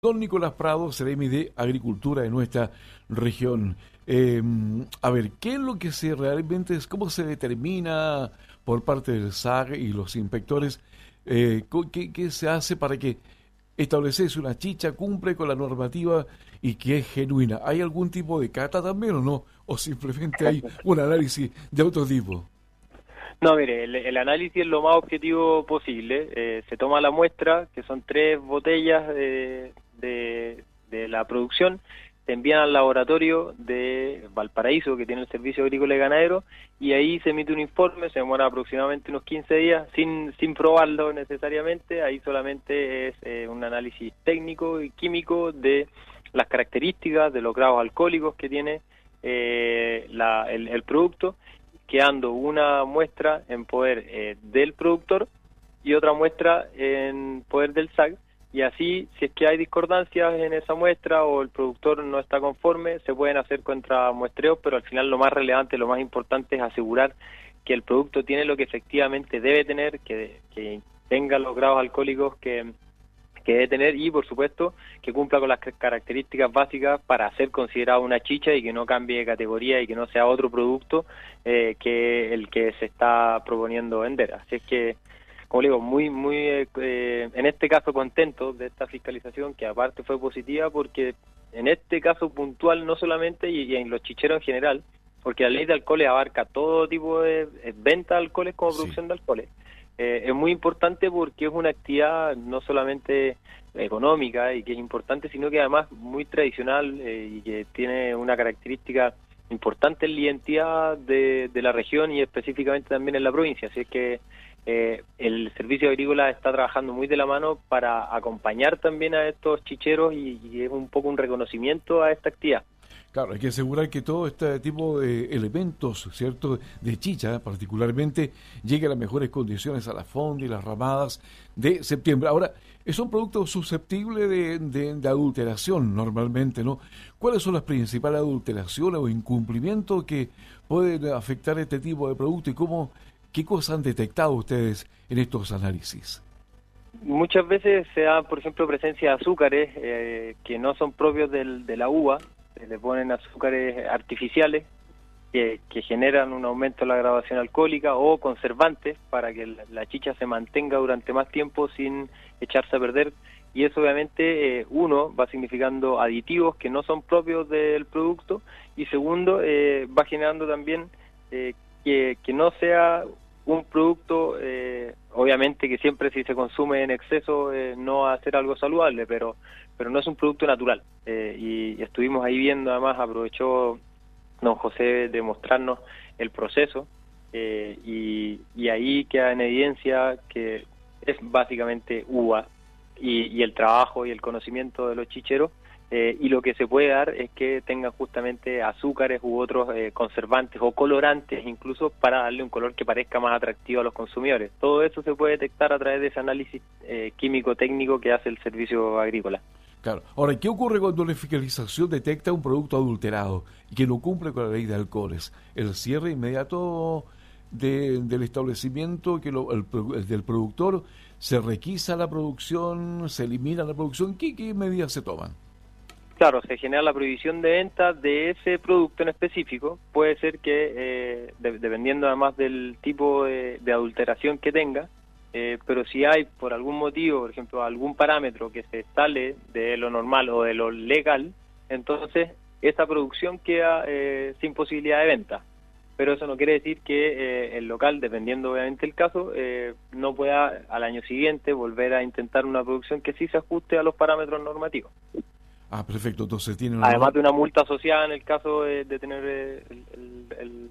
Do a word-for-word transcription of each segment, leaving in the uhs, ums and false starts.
Don Nicolás Prado, Seremi de Agricultura de nuestra región. Eh, a ver, ¿qué es lo que se realmente es, cómo se determina por parte del S A G y los inspectores, eh, qué, qué se hace para que establecerse una chicha cumple con la normativa y que es genuina? ¿Hay algún tipo de cata también o no? ¿O simplemente hay un análisis de otro tipo? No, mire, el, el análisis es lo más objetivo posible. Eh, se toma la muestra, que son tres botellas de, de, de la producción, se envían al laboratorio de Valparaíso, que tiene el Servicio Agrícola y Ganadero, y ahí se emite un informe, se demora aproximadamente unos quince días, sin, sin probarlo necesariamente. Ahí solamente es eh, un análisis técnico y químico de las características de los grados alcohólicos que tiene eh, la, el, el producto, quedando una muestra en poder eh, del productor y otra muestra en poder del S A G, y así, si es que hay discordancias en esa muestra o el productor no está conforme, se pueden hacer contramuestreos, pero al final lo más relevante, lo más importante es asegurar que el producto tiene lo que efectivamente debe tener, que, que tenga los grados alcohólicos que que debe tener y, por supuesto, que cumpla con las características básicas para ser considerado una chicha y que no cambie de categoría y que no sea otro producto eh, que el que se está proponiendo vender. Así es que, como le digo, muy, muy, eh, en este caso contento de esta fiscalización, que aparte fue positiva porque en este caso puntual no solamente, y, y en los chicheros en general, porque la ley de alcoholes abarca todo tipo de eh, venta de alcoholes como producción sí. de alcoholes. Eh, es muy importante porque es una actividad no solamente económica y que es importante, sino que además muy tradicional eh, y que tiene una característica importante en la identidad de, de la región y específicamente también en la provincia. Así es que eh, el Servicio Agrícola está trabajando muy de la mano para acompañar también a estos chicheros y, y es un poco un reconocimiento a esta actividad. Claro, hay que asegurar que todo este tipo de elementos, ¿cierto?, de chicha particularmente, llegue a las mejores condiciones a la fonda y las ramadas de septiembre. Ahora, es un producto susceptible de, de, de adulteración normalmente, ¿no? ¿Cuáles son las principales adulteraciones o incumplimientos que pueden afectar este tipo de producto y cómo, qué cosas han detectado ustedes en estos análisis? Muchas veces se da, por ejemplo, presencia de azúcares eh, que no son propios del, de la uva. Se le ponen azúcares artificiales que, que generan un aumento de la graduación alcohólica o conservantes para que la, la chicha se mantenga durante más tiempo sin echarse a perder, y eso obviamente eh, uno va significando aditivos que no son propios del producto y segundo eh, va generando también eh, que, que no sea un producto, eh, obviamente que siempre si se consume en exceso eh, no va a ser algo saludable, pero pero no es un producto natural. Eh, y, y estuvimos ahí viendo, además aprovechó don José de mostrarnos el proceso eh, y, y ahí queda en evidencia que es básicamente uva y, y el trabajo y el conocimiento de los chicheros. Eh, y lo que se puede dar es que tengan justamente azúcares u otros eh, conservantes o colorantes incluso para darle un color que parezca más atractivo a los consumidores. Todo eso se puede detectar a través de ese análisis eh, químico-técnico que hace el Servicio Agrícola. Claro. Ahora, ¿qué ocurre cuando la fiscalización detecta un producto adulterado y que no cumple con la ley de alcoholes? ¿El cierre inmediato de, del establecimiento que lo, el, el del productor? ¿Se requisa la producción? ¿Se elimina la producción? ¿Qué, qué medidas se toman? Claro, se genera la prohibición de venta de ese producto en específico. Puede ser que, eh, de, dependiendo además del tipo de, de adulteración que tenga, eh, pero si hay por algún motivo, por ejemplo, algún parámetro que se sale de lo normal o de lo legal, entonces esa producción queda eh, sin posibilidad de venta. Pero eso no quiere decir que eh, el local, dependiendo obviamente el caso, eh, no pueda al año siguiente volver a intentar una producción que sí se ajuste a los parámetros normativos. Ah, perfecto, entonces tiene una... Además de una multa asociada en el caso de, de tener el, el, el,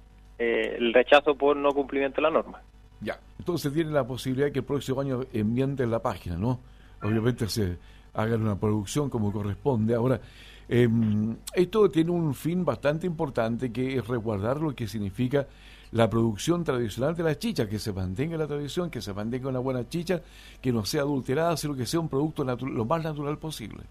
eh, el rechazo por no cumplimiento de la norma. Ya, entonces tiene la posibilidad que el próximo año enmienden la página, ¿no? Obviamente se hagan una producción como corresponde. Ahora, eh, esto tiene un fin bastante importante, que es resguardar lo que significa la producción tradicional de la chicha, que se mantenga la tradición, que se mantenga una buena chicha, que no sea adulterada, sino que sea un producto lo más natural posible.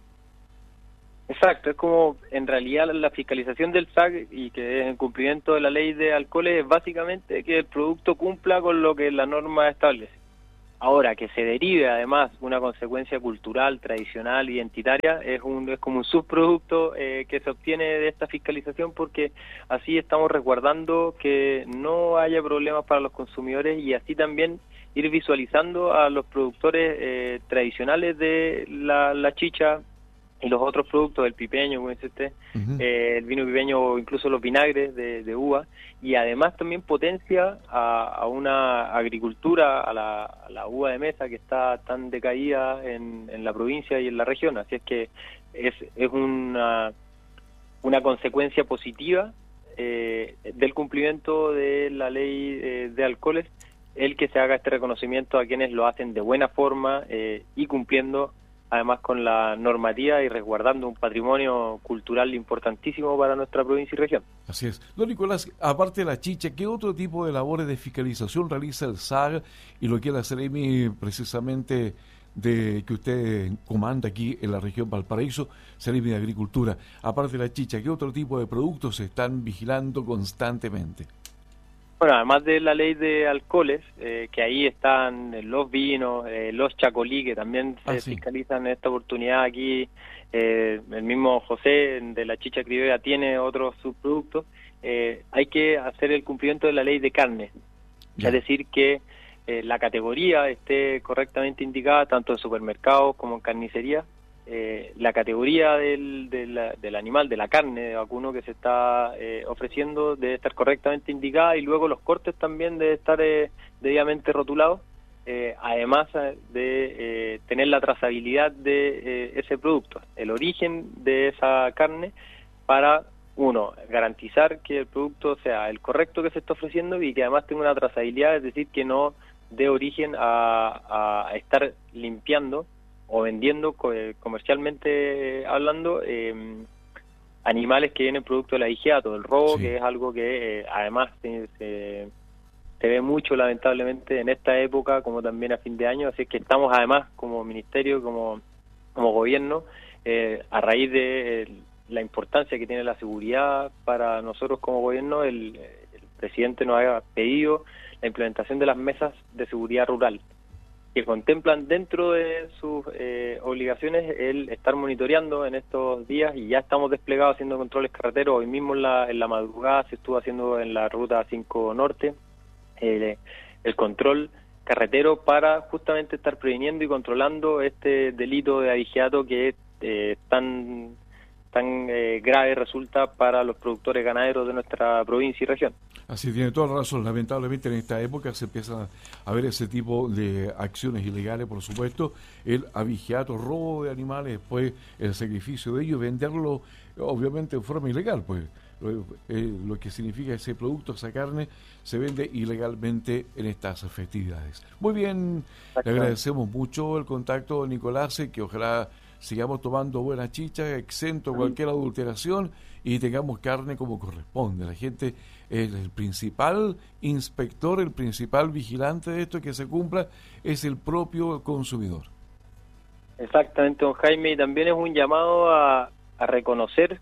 Exacto, es como en realidad la fiscalización del S A G y que es en cumplimiento de la ley de alcoholes es básicamente que el producto cumpla con lo que la norma establece. Ahora, que se derive además una consecuencia cultural, tradicional, identitaria, es un es como un subproducto eh, que se obtiene de esta fiscalización, porque así estamos resguardando que no haya problemas para los consumidores y así también ir visualizando a los productores eh, tradicionales de la, la chicha y los otros productos, el pipeño, como dice usted, uh-huh. eh, el vino pipeño o incluso los vinagres de, de uva, y además también potencia a, a una agricultura, a la, a la uva de mesa que está tan decaída en, en la provincia y en la región. Así es que es, es una, una consecuencia positiva eh, del cumplimiento de la ley eh, de alcoholes, el que se haga este reconocimiento a quienes lo hacen de buena forma eh, y cumpliendo además con la normativa y resguardando un patrimonio cultural importantísimo para nuestra provincia y región. Así es. Don Nicolás, aparte de la chicha, ¿qué otro tipo de labores de fiscalización realiza el S A G y lo que es la Seremi precisamente de que usted comanda aquí en la región Valparaíso, Seremi de Agricultura? Aparte de la chicha, ¿qué otro tipo de productos se están vigilando constantemente? Bueno, además de la ley de alcoholes, eh, que ahí están los vinos, eh, los chacolí, que también se ah, sí. fiscalizan en esta oportunidad aquí, eh, el mismo José de la chicha criolla tiene otros subproductos, eh, hay que hacer el cumplimiento de la ley de carne, ya. es decir, que eh, la categoría esté correctamente indicada, tanto en supermercados como en carnicería. Eh, la categoría del, del, del animal, de la carne de vacuno que se está eh, ofreciendo debe estar correctamente indicada, y luego los cortes también deben estar eh, debidamente rotulados, eh, además de eh, tener la trazabilidad de eh, ese producto, el origen de esa carne, para, uno, garantizar que el producto sea el correcto que se está ofreciendo y que además tenga una trazabilidad, es decir, que no dé origen a, a estar limpiando o vendiendo comercialmente hablando eh, animales que vienen producto del abigeato, del robo, sí. que es algo que eh, además se, se, se ve mucho lamentablemente en esta época, como también a fin de año, así que estamos además como ministerio, como, como gobierno, eh, a raíz de eh, la importancia que tiene la seguridad para nosotros como gobierno, el, el presidente nos ha pedido la implementación de las mesas de seguridad rural, que contemplan dentro de sus eh, obligaciones el estar monitoreando en estos días, y ya estamos desplegados haciendo controles carreteros. Hoy mismo en la, en la madrugada se estuvo haciendo en la ruta cinco Norte eh, el control carretero para justamente estar previniendo y controlando este delito de abigeato que eh, tan, tan eh, grave resulta para los productores ganaderos de nuestra provincia y región. Así tiene toda la razón. Lamentablemente en esta época se empiezan a ver ese tipo de acciones ilegales, por supuesto, el abigeato, robo de animales, después el sacrificio de ellos, venderlo obviamente de forma ilegal, pues lo, eh, lo que significa ese producto, esa carne, se vende ilegalmente en estas festividades. Muy bien, le agradecemos mucho el contacto, Nicolás, que ojalá sigamos tomando buena chicha, exento de cualquier adulteración, y tengamos carne como corresponde. La gente es el principal inspector, el principal vigilante de esto, que se cumpla, es el propio consumidor. Exactamente, don Jaime, y también es un llamado a, a reconocer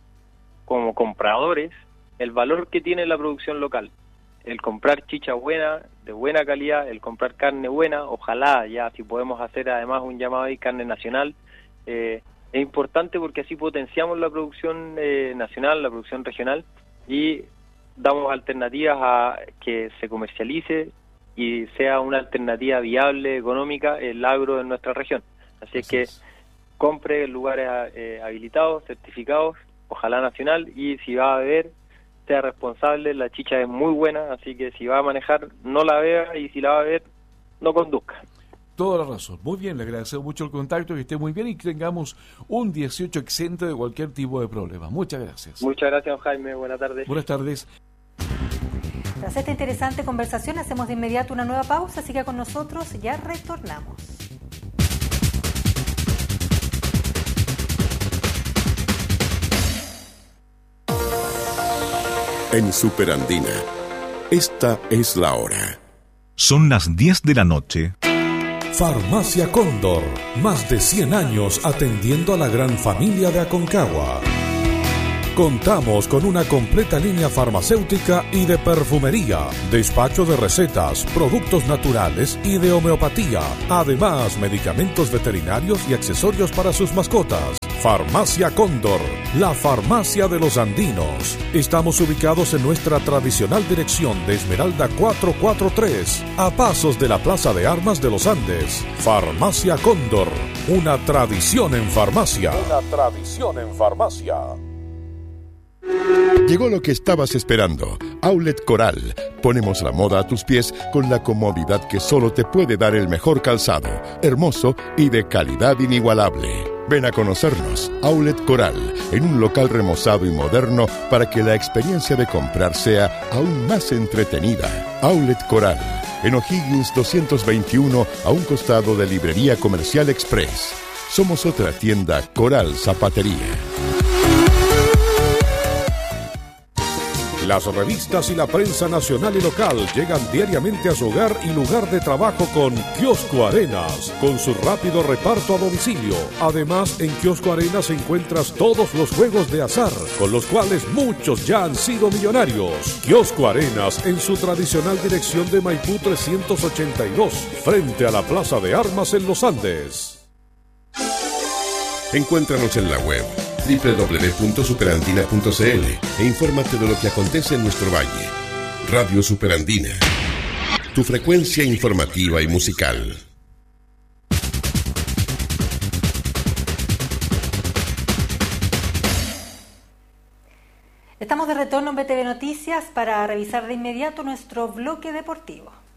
como compradores el valor que tiene la producción local. El comprar chicha buena, de buena calidad, el comprar carne buena, ojalá ya si podemos hacer además un llamado ahí, carne nacional, eh, es importante porque así potenciamos la producción eh, nacional, la producción regional, y damos alternativas a que se comercialice y sea una alternativa viable, económica, el agro en nuestra región. Así es que compre en lugares eh, habilitados, certificados, ojalá nacional, y si va a beber, sea responsable. La chicha es muy buena, así que si va a manejar, no la beba, y si la va a beber, no conduzca. Toda la razón. Muy bien, le agradecemos mucho el contacto, que esté muy bien y que tengamos un dieciocho exento de cualquier tipo de problema. Muchas gracias. Muchas gracias, don Jaime. Buenas tardes. Buenas tardes. Tras esta interesante conversación hacemos de inmediato una nueva pausa, siga con nosotros, ya retornamos. En Superandina, esta es la hora. Son las diez de la noche. Farmacia Cóndor, más de cien años atendiendo a la gran familia de Aconcagua. Contamos con una completa línea farmacéutica y de perfumería, despacho de recetas, productos naturales y de homeopatía. Además, medicamentos veterinarios y accesorios para sus mascotas. Farmacia Cóndor, la farmacia de los andinos. Estamos ubicados en nuestra tradicional dirección de Esmeralda cuatrocientos cuarenta y tres, a pasos de la Plaza de Armas de los Andes. Farmacia Cóndor, una tradición en farmacia. Una tradición en farmacia. Llegó lo que estabas esperando. Outlet Coral. Ponemos la moda a tus pies con la comodidad que solo te puede dar el mejor calzado, hermoso y de calidad inigualable. Ven a conocernos, Outlet Coral, en un local remozado y moderno para que la experiencia de comprar sea aún más entretenida. Outlet Coral, en O'Higgins doscientos veintiuno, a un costado de Librería Comercial Express. Somos otra tienda Coral Zapatería. Las revistas y la prensa nacional y local llegan diariamente a su hogar y lugar de trabajo con Kiosco Arenas, con su rápido reparto a domicilio. Además, en Kiosco Arenas encuentras todos los juegos de azar, con los cuales muchos ya han sido millonarios. Kiosco Arenas, en su tradicional dirección de Maipú trescientos ochenta y dos, frente a la Plaza de Armas en Los Andes. Encuéntranos en la web doble u doble u doble u punto superandina punto c l e infórmate de lo que acontece en nuestro valle. Radio Superandina, tu frecuencia informativa y musical. Estamos de retorno en B T V Noticias para revisar de inmediato nuestro bloque deportivo.